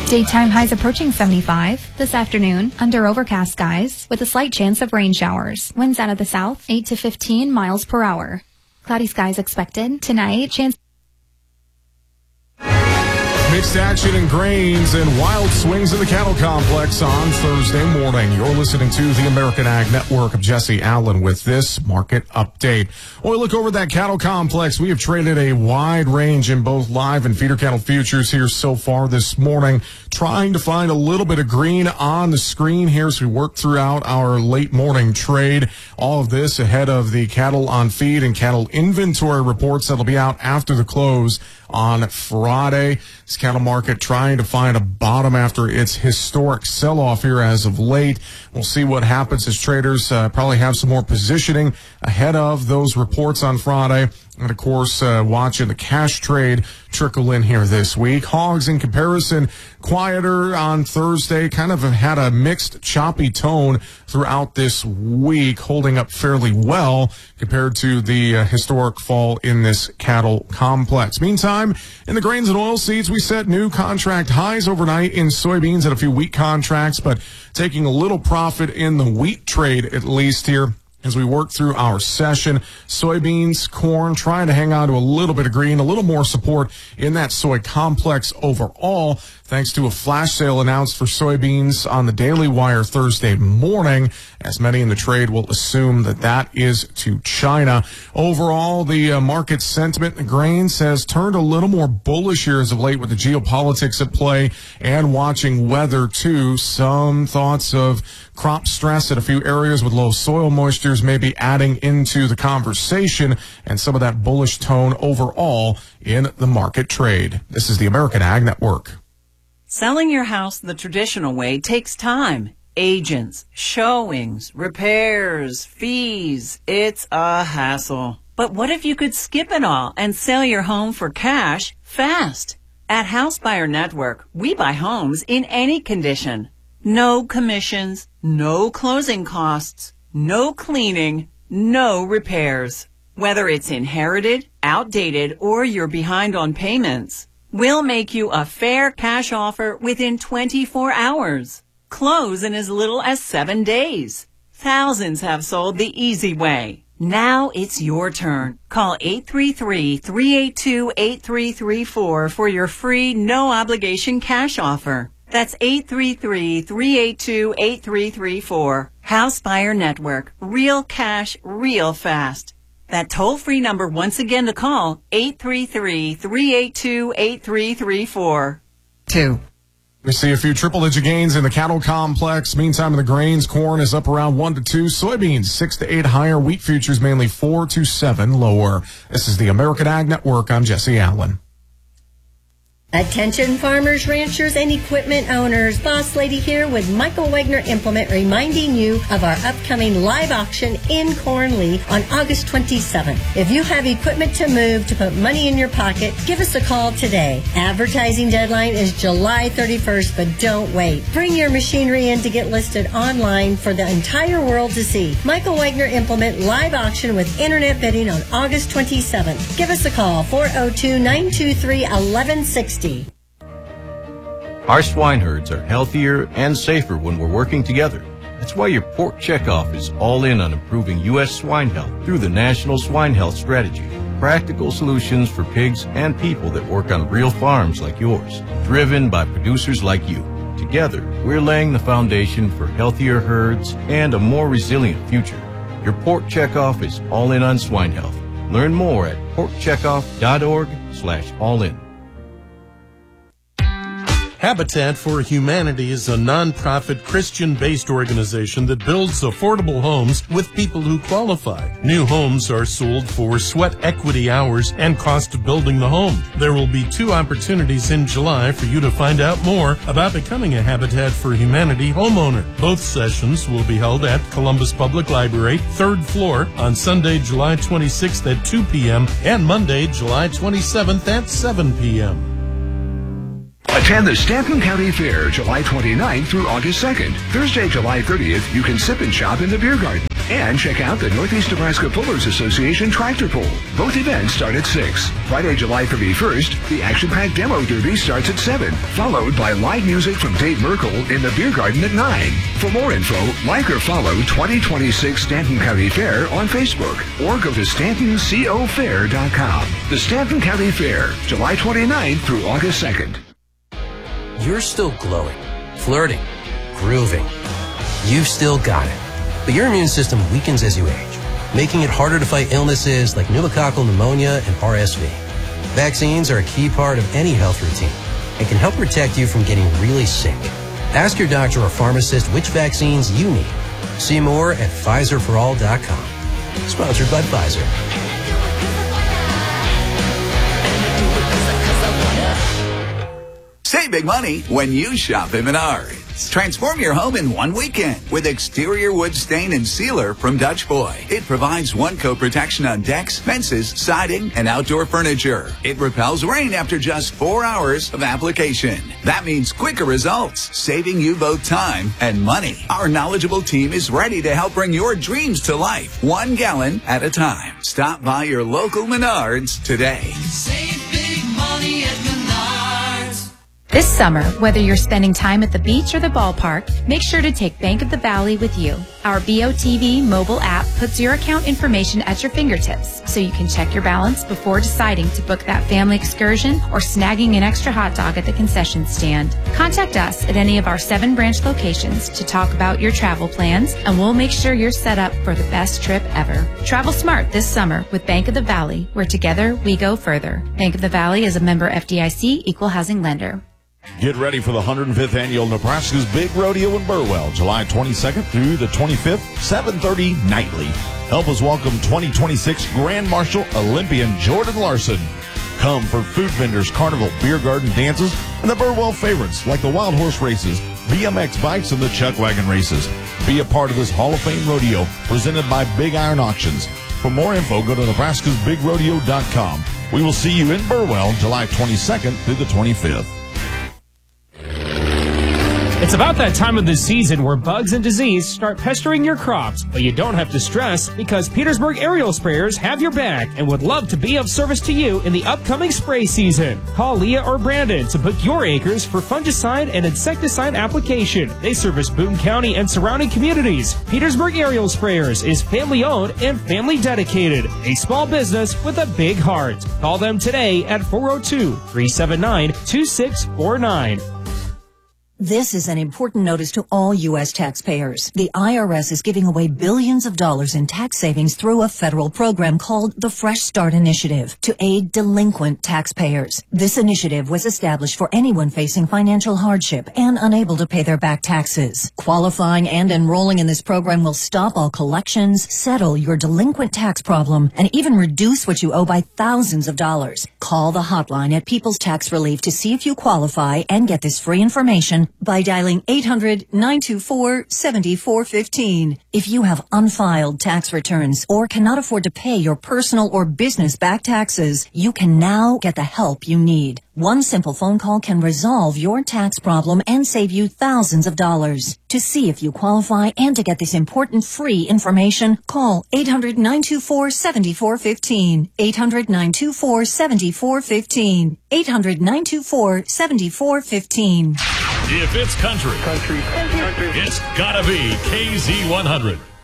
Daytime highs approaching 75. This afternoon, under overcast skies with a slight chance of rain showers. Winds out of the south, 8 to 15 miles per hour. Cloudy skies expected. Tonight, chance... Mixed action in grains and wild swings in the cattle complex on Thursday morning. You're listening to the American Ag Network. Of Jesse Allen with this market update. When we look over that cattle complex, we have traded a wide range in both live and feeder cattle futures here so far this morning, trying to find a little bit of green on the screen here as we work throughout our late morning trade. All of this ahead of the cattle on feed and cattle inventory reports that'll be out after the close on Friday. This cattle market trying to find a bottom after its historic sell-off here as of late. We'll see what happens as traders probably have some more positioning ahead of those reports on Friday. And, of course, watching the cash trade trickle in here this week. Hogs, in comparison, quieter on Thursday, kind of had a mixed, choppy tone throughout this week, holding up fairly well compared to the historic fall in this cattle complex. Meantime, in the grains and oilseeds, we set new contract highs overnight in soybeans at a few wheat contracts, but taking a little profit in the wheat trade, at least here, as we work through our session. Soybeans, corn, trying to hang on to a little bit of green, a little more support in that soy complex overall, thanks to a flash sale announced for soybeans on the Daily Wire Thursday morning, as many in the trade will assume that that is to China. Overall, the market sentiment in grains has turned a little more bullish here as of late with the geopolitics at play and watching weather too. Some thoughts of crop stress in a few areas with low soil moistures may be adding into the conversation and some of that bullish tone overall in the market trade. This is the American Ag Network. Selling your house the traditional way takes time. Agents, showings, repairs, fees. It's a hassle. But what if you could skip it all and sell your home for cash fast? At House Buyer Network, we buy homes in any condition. No commissions, no closing costs, no cleaning, no repairs. Whether it's inherited, outdated, or you're behind on payments, we'll make you a fair cash offer within 24 hours. Close in as little as 7 days. Thousands have sold the easy way. Now it's your turn. Call 833-382-8334 for your free, no-obligation cash offer. That's 833-382-8334. House Buyer Network. Real cash, real fast. That toll-free number once again to call, 833-382-8334. 2. We see a few triple-digit gains in the cattle complex. Meantime, in the grains, corn is up around 1 to 2. Soybeans 6 to 8 higher. Wheat futures mainly 4 to 7 lower. This is the American Ag Network. I'm Jesse Allen. Attention farmers, ranchers, and equipment owners. Boss Lady here with Michael Wagner Implement reminding you of our upcoming live auction in Cornley on August 27th. If you have equipment to move to put money in your pocket, give us a call today. Advertising deadline is July 31st, but don't wait. Bring your machinery in to get listed online for the entire world to see. Michael Wagner Implement live auction with internet bidding on August 27th. Give us a call, 402-923-1160. Our swine herds are healthier and safer when we're working together. That's why your pork checkoff is all in on improving U.S. swine health through the National Swine Health Strategy. Practical solutions for pigs and people that work on real farms like yours, driven by producers like you. Together, we're laying the foundation for healthier herds and a more resilient future. Your pork checkoff is all in on swine health. Learn more at porkcheckoff.org/all-in. Habitat for Humanity is a nonprofit Christian-based organization that builds affordable homes with people who qualify. New homes are sold for sweat equity hours and cost of building the home. There will be 2 opportunities in July for you to find out more about becoming a Habitat for Humanity homeowner. Both sessions will be held at Columbus Public Library, 3rd floor, on Sunday, July 26th at 2 p.m. and Monday, July 27th at 7 p.m. Attend the Stanton County Fair July 29th through August 2nd. Thursday, July 30th, you can sip and shop in the beer garden. And check out the Northeast Nebraska Pullers Association Tractor Pull. Both events start at 6. Friday, July 31st, the action-packed Demo Derby starts at 7, followed by live music from Dave Merkel in the Beer Garden at 9. For more info, like or follow 2026 Stanton County Fair on Facebook or go to StantonCoFair.com. The Stanton County Fair, July 29th through August 2nd. You're still glowing, flirting, grooving. You've still got it. But your immune system weakens as you age, making it harder to fight illnesses like pneumococcal pneumonia and RSV. Vaccines are a key part of any health routine and can help protect you from getting really sick. Ask your doctor or pharmacist which vaccines you need. See more at PfizerForAll.com. Sponsored by Pfizer. Save big money when you shop at Menards. Transform your home in one weekend with exterior wood stain and sealer from Dutch Boy. It provides one-coat protection on decks, fences, siding, and outdoor furniture. It repels rain after just 4 hours of application. That means quicker results, saving you both time and money. Our knowledgeable team is ready to help bring your dreams to life, 1 gallon at a time. Stop by your local Menards today. Save big money at Menards. This summer, whether you're spending time at the beach or the ballpark, make sure to take Bank of the Valley with you. Our BOTV mobile app puts your account information at your fingertips, so you can check your balance before deciding to book that family excursion or snagging an extra hot dog at the concession stand. Contact us at any of our 7 branch locations to talk about your travel plans, and we'll make sure you're set up for the best trip ever. Travel smart this summer with Bank of the Valley, where together we go further. Bank of the Valley is a member FDIC equal housing lender. Get ready for the 105th Annual Nebraska's Big Rodeo in Burwell, July 22nd through the 25th, 7:30 nightly. Help us welcome 2026 Grand Marshal Olympian Jordan Larson. Come for food vendors, carnival, beer garden dances, and the Burwell favorites like the Wild Horse races, BMX bikes, and the Chuck Wagon races. Be a part of this Hall of Fame rodeo presented by Big Iron Auctions. For more info, go to nebraskasbigrodeo.com. We will see you in Burwell, July 22nd through the 25th. It's about that time of the season where bugs and disease start pestering your crops, but you don't have to stress because Petersburg Aerial Sprayers have your back and would love to be of service to you in the upcoming spray season. Call Leah or Brandon to book your acres for fungicide and insecticide application. They service Boone County and surrounding communities. Petersburg Aerial Sprayers is family owned and family dedicated, a small business with a big heart. Call them today at 402-379-2649. This is an important notice to all U.S. taxpayers. The IRS is giving away billions of dollars in tax savings through a federal program called the Fresh Start Initiative to aid delinquent taxpayers. This initiative was established for anyone facing financial hardship and unable to pay their back taxes. Qualifying and enrolling in this program will stop all collections, settle your delinquent tax problem, and even reduce what you owe by thousands of dollars. Call the hotline at People's Tax Relief to see if you qualify and get this free information by dialing 800-924-7415. If you have unfiled tax returns or cannot afford to pay your personal or business back taxes, you can now get the help you need. One simple phone call can resolve your tax problem and save you thousands of dollars. To see if you qualify and to get this important free information, call 800-924-7415. 800-924-7415. 800-924-7415. If it's country, it's gotta be KZ100.